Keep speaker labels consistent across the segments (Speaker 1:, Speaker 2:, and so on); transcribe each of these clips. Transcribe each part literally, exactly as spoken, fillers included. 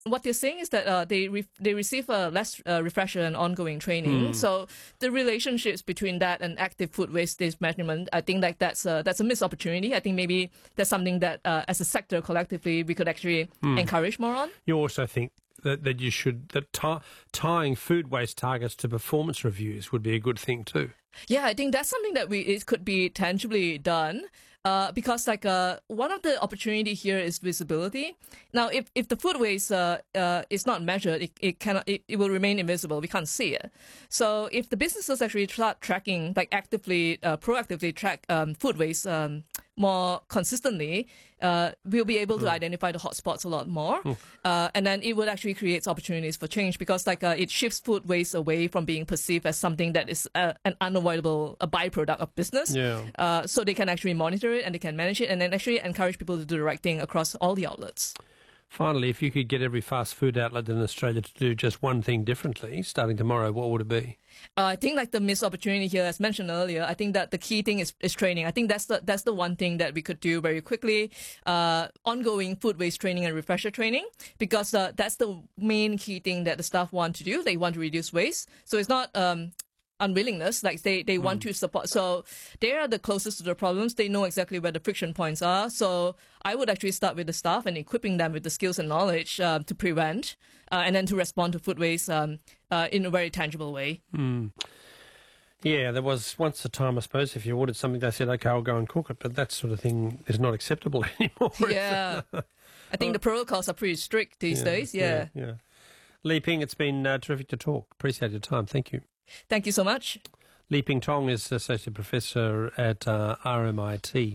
Speaker 1: what they're saying is that uh, they re- they receive uh, less uh, refresher and ongoing training.
Speaker 2: Hmm.
Speaker 1: So the relationships between that and active food wastage management, I think like that's a, that's a missed opportunity. I think maybe that's something that uh, as a sector collectively we could actually encourage more on.
Speaker 2: You also think that, that you should that ti- tying food waste targets to performance reviews would be a good thing too.
Speaker 1: Yeah, I think that's something that we it could be tangibly done. Uh, because like uh, one of the opportunity here is visibility. Now, if, if the food waste uh, uh, is not measured, it, it cannot it, it will remain invisible. We can't see it. So if the businesses actually start tracking, like actively, uh, proactively track um, food waste um, more consistently, uh, we'll be able to identify the hotspots a lot more, uh, and then it would actually create opportunities for change because like uh, it shifts food waste away from being perceived as something that is uh, an unavoidable a byproduct of business.
Speaker 2: Yeah.
Speaker 1: Uh, so they can actually monitor it and they can manage it and then actually encourage people to do the right thing across all the outlets.
Speaker 2: Finally, if you could get every fast food outlet in Australia to do just one thing differently, starting tomorrow, what would it be?
Speaker 1: Uh, I think like the missed opportunity here, as mentioned earlier, I think that the key thing is, is training. I think that's the that's the one thing that we could do very quickly. Uh, ongoing food waste training and refresher training, because uh, that's the main key thing that the staff want to do. They want to reduce waste. So it's not um, unwillingness, like they, they want to support. So they are the closest to the problems. They know exactly where the friction points are. So I would actually start with the staff and equipping them with the skills and knowledge uh, to prevent uh, and then to respond to food waste um, uh, in a very tangible way.
Speaker 2: Mm. Yeah, there was once a time, I suppose, if you ordered something, they said, OK, I'll go and cook it. But that sort of thing is not acceptable anymore.
Speaker 1: Yeah. I think the protocols are pretty strict these
Speaker 2: Yeah,
Speaker 1: days. Yeah.
Speaker 2: yeah, yeah. Li Ping, it's been uh, terrific to talk. Appreciate your time. Thank you.
Speaker 1: Thank you so much.
Speaker 2: Li Ping Tong is Associate Professor at uh, R M I T.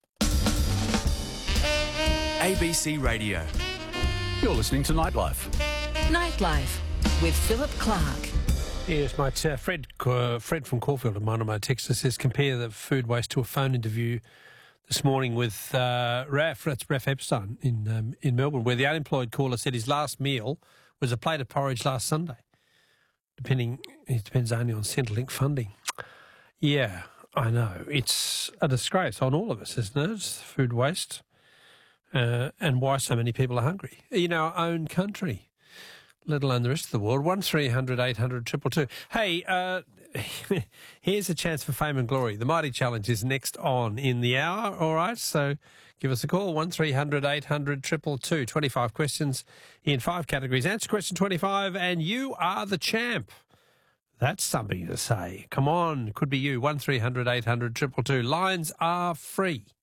Speaker 3: A B C Radio.
Speaker 4: You're listening to Nightlife.
Speaker 5: Nightlife with Philip Clark.
Speaker 2: Yes, mate. Uh, Fred uh, Fred from Caulfield in my text says, compare the food waste to a phone interview this morning with uh, Raf, that's Raf Epstein in um, in Melbourne, where the unemployed caller said his last meal was a plate of porridge last Sunday. Depending, it depends only on Centrelink funding. Yeah, I know. It's a disgrace on all of us, isn't it? It's food waste uh, and why so many people are hungry in our own country, let alone the rest of the world. one three hundred eight hundred two two two. Hey, uh, here's a chance for fame and glory. The Mighty Challenge is next on in the hour, all right? So give us a call, one three hundred eight hundred two two two. twenty-five questions in five categories. Answer question twenty-five and you are the champ. That's something to say. Come on, could be you. one three hundred eight hundred two two two. Lines are free.